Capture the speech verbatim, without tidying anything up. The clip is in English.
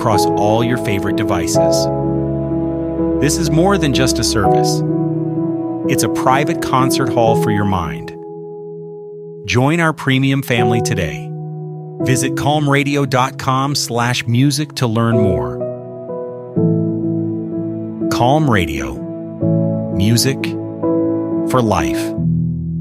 across all your favorite devices. This is more than just a service. It's a private concert hall for your mind. Join our premium family today. Visit calm radio dot com slash music to learn more. Calm Radio. Music for life.